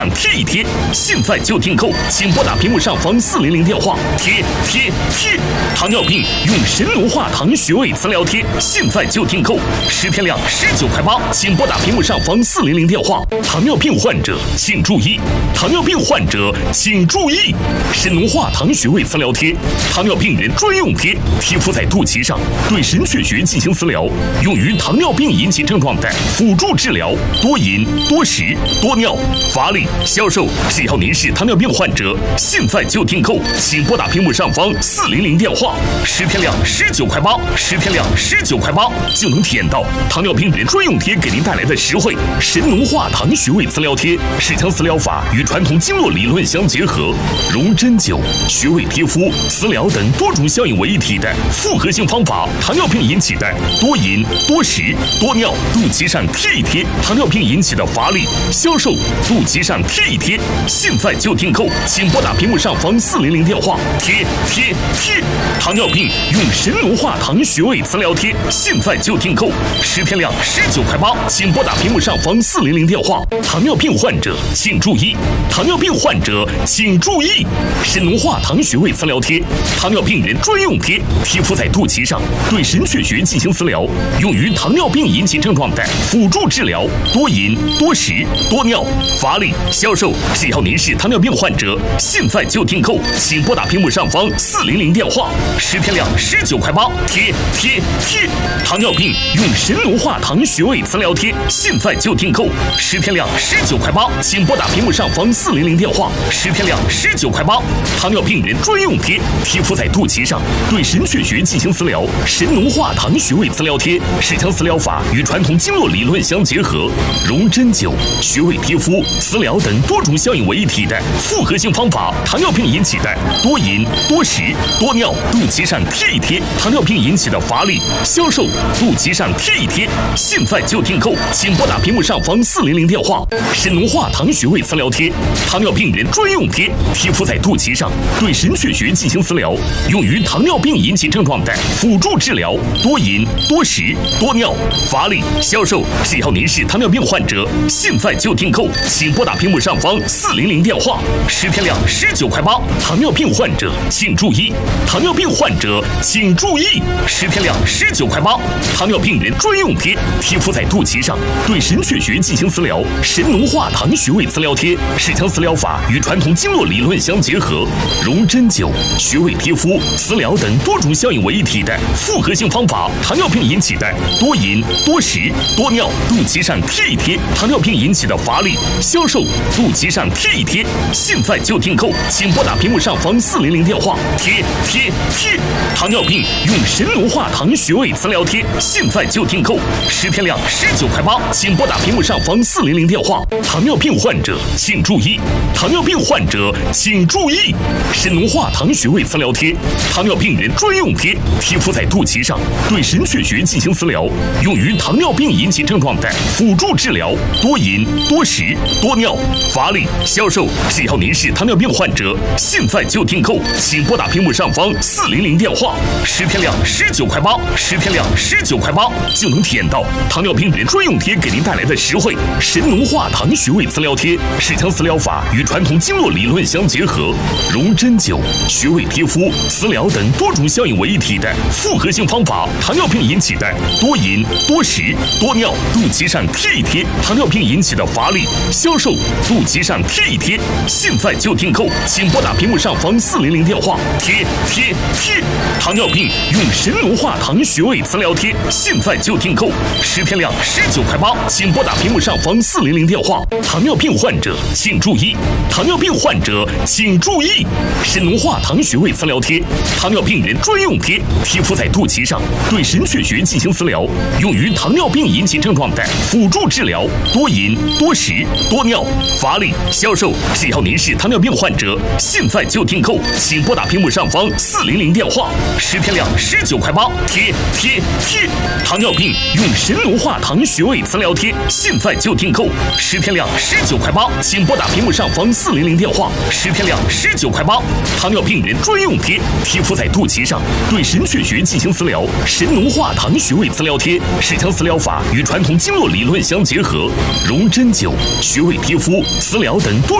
贴一贴，现在就订购，请拨打屏幕上方400电话。贴！糖尿病用神农化糖穴位磁疗贴，现在就订购，10天量19块8，请拨打屏幕上方400电话。糖尿病患者请注意，糖尿病患者请注意，神农化糖穴位磁疗贴，糖尿病人专用贴，贴敷在肚脐上，对神阙穴进行磁疗，用于糖尿病引起症状的辅助治疗，多饮、多食、多尿、乏力。销售，只要您是糖尿病患者，现在就订购，请拨打屏幕上方400电话。10天量19块8，10天量19块8，就能体验到糖尿病人专用贴给您带来的实惠。神农化糖穴位磁疗贴是将磁疗法与传统经络理论相结合，融针灸、穴位贴敷、磁疗等多种效应为一体的复合性方法。糖尿病引起的多饮、多食、多尿，肚脐上贴一贴；糖尿病引起的乏力、消瘦，肚脐上贴一贴，现在就订购，请拨打屏幕上方400电话。贴！糖尿病用神农化糖穴位磁疗贴，现在就订购，10天量19块8，请拨打屏幕上方400电话。糖尿病患者请注意，糖尿病患者请注意，神农化糖穴位磁疗贴，糖尿病人专用贴，贴敷在肚脐上，对神阙穴进行磁疗，用于糖尿病引起症状的辅助治疗，多饮、多食、多尿、乏力、消瘦。只要您是糖尿病患者，现在就订购，请拨打屏幕上方400电话。10天量19块8，贴！糖尿病用神农化糖穴位磁疗贴，现在就订购，10天量19块8，请拨打屏幕上方400电话。10天量19块8，糖尿病人专用贴，贴敷在肚脐上，对神阙穴进行磁疗。神农化糖穴位磁疗贴是将磁疗法与传统经络理论相结合，融针灸、穴位贴敷、磁疗等多种效应为一体的复合性方法。糖尿病引起的多饮、多食、多尿，肚脐上贴一贴；糖尿病引起的乏力、消瘦，肚脐上贴一贴，现在就订购，请拨打屏幕上方400电话。神农化糖穴位磁疗贴，糖尿病人专用贴，贴敷在肚脐上，对神阙穴进行磁疗，用于糖尿病引起症状的辅助治疗，多饮、多食、多尿、乏力、消瘦。只要您是糖尿病患者，现在就订购，请拨打屏幕上方400电话。10天量19块8，糖尿病患者请注意，糖尿病患者请注意，10天量19块8，糖尿病人专用贴，贴敷在肚脐上，对神阙穴进行磁疗。神农化糖穴位磁疗贴是将磁疗法与传统经络理论相结合，融针灸、穴位贴敷、磁疗等多种效应为一体的复合性方法。糖尿病引起的多饮、多食、多尿，肚脐上贴一贴；糖尿病引起的乏力、消瘦，肚脐上贴一贴，现在就订购，请拨打屏幕上方400电话。贴！糖尿病用神农化糖穴位磁疗贴，现在就订购，10天量19块8，请拨打屏幕上方400电话。糖尿病患者请注意，糖尿病患者请注意，神农化糖穴位磁疗贴，糖尿病人专用贴，贴敷在肚脐上，对神阙穴进行磁疗，用于糖尿病引起症状的辅助治疗，多饮、多食、多尿、乏力、消瘦。只要您是糖尿病患者，现在就订购，请拨打屏幕上方400电话。10天量19块8，10天量19块8，就能体验到糖尿病人专用贴给您带来的实惠。神农化糖穴位磁疗贴是将磁疗法与传统经络理论相结合，融针灸、穴位贴敷、磁疗等多种效应为一体的复合性方法。糖尿病引起的多饮、多食、多尿，肚脐上贴一贴；糖尿病引起的乏力、消瘦，肚脐上贴一贴，现在就订购，请拨打屏幕上方400电话。贴！糖尿病用神农化糖穴位磁疗贴，现在就订购，10天量19块8，请拨打屏幕上方400电话。糖尿病患者请注意，糖尿病患者请注意，神农化糖穴位磁疗贴，糖尿病人专用贴，贴敷在肚脐上，对神阙穴进行磁疗，用于糖尿病引起症状的辅助治疗，多饮、多食、多尿、乏力、消瘦。只要您是糖尿病患者，现在就订购，请拨打屏幕上方400电话。10天量19块8，贴！糖尿病用神农化糖穴位磁疗贴，现在就订购，10天量19块8，请拨打屏幕上方400电话。10天量19块8，糖尿病人专用贴，贴敷在肚脐上，对神阙穴进行磁疗。神农化糖穴位磁疗贴是将磁疗法与传统经络理论相结合，融针灸、穴位贴敷、 肤、磁疗等多